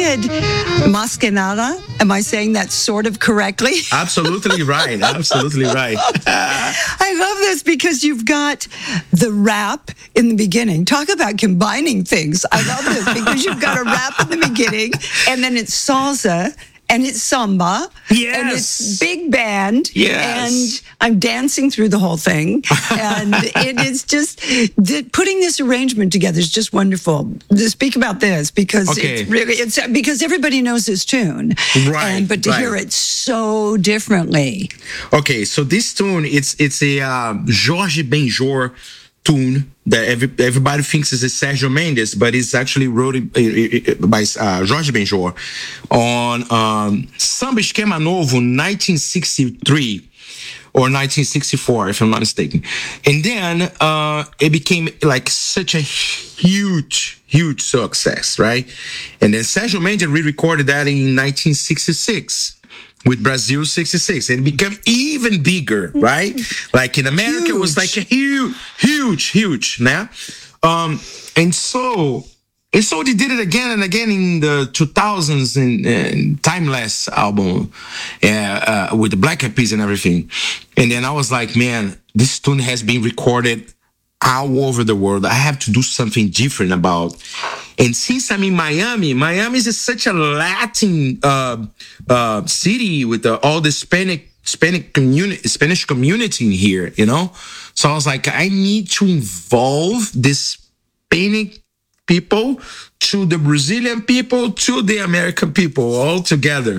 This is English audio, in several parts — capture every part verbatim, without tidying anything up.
did Mascanada. Am I saying that sort of correctly? Absolutely right. Absolutely right. I love this because you've got the rap in the beginning. Talk about combining things. I love this because you've got a rap in the beginning, and then it's salsa, and it's samba, yes. and it's big band, yes. and I'm dancing through the whole thing, and it is just the, putting this arrangement together is just wonderful. To speak about this because okay. it's really it's because everybody knows this tune, right? And, but to right. hear it so differently. Okay, so this tune it's it's a uh, Jorge Benjor tune that every, everybody thinks is a Sergio Mendes, but it's actually wrote by uh, Jorge Benjor on um, Samba Esquema Novo, nineteen sixty-three or nineteen sixty-four, if I'm not mistaken. And then uh, it became like such a huge, huge success, right? And then Sergio Mendes re-recorded that in nineteen sixty-six. With Brazil sixty-six, and it became even bigger, right? Like in America, huge. It was like a huge, huge, huge, now. Um, and so, and so they did it again and again in the two thousands in, in Timeless album, uh, uh, with the Black Eyed Peas and everything. And then I was like, man, this tune has been recorded all over the world. I have to do something different about. And since I'm in Miami, Miami is such a Latin uh, uh, city with uh, all the Hispanic Hispanic community, Spanish community in here, you know. So I was like, I need to involve this Hispanic people to the Brazilian people to the American people all together.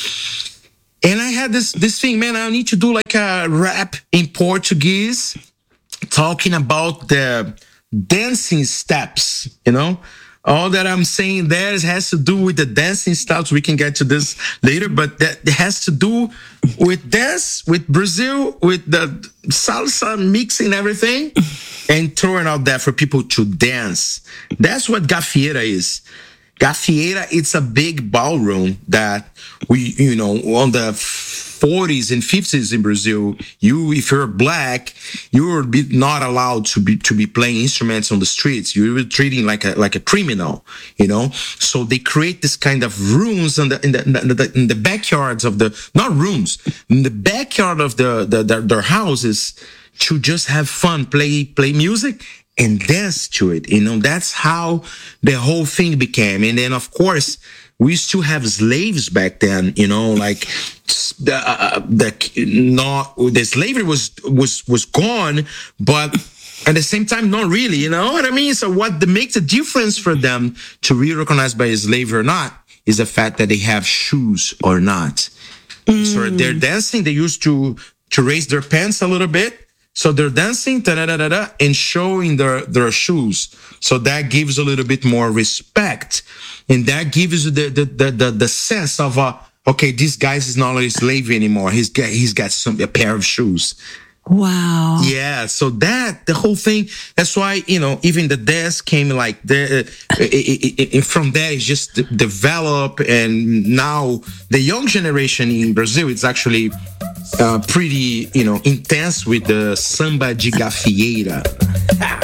And I had this this thing, man. I need to do like a rap in Portuguese, talking about the dancing steps, you know. All that I'm saying there has to do with the dancing steps. We can get to this later, but that has to do with dance, with Brazil, with the salsa mixing everything, and throwing out there for people to dance. That's what Gafieira is. Gafieira, it's a big ballroom that we, you know, on the forties and fifties in Brazil, you, if you're black, you were not allowed to be to be playing instruments on the streets. You were treating like a like a criminal, you know. So they create this kind of rooms in the in the, in the, in the backyards of the not rooms in the backyard of the, the, the their houses to just have fun, play play music and dance to it. You know, that's how the whole thing became. And then of course, we used to have slaves back then, you know, like the uh, the not the slavery was was was gone, but at the same time, not really, you know what I mean? So what the, makes a difference for them to be recognized by a slave or not is the fact that they have shoes or not. Mm. So they're dancing. They used to to raise their pants a little bit. So they're dancing da, da, da, da, da, and showing their, their shoes. So that gives a little bit more respect. And that gives you the, the, the, the, the sense of, uh, okay, this guy is not a slave anymore. He's got, he's got some, a pair of shoes. Wow. Yeah. So that, the whole thing, that's why, you know, even the dance came like the, uh, it, it, it, from there it's just develop. And now the young generation in Brazil, it's actually uh, pretty, you know, intense with the samba de gafieira.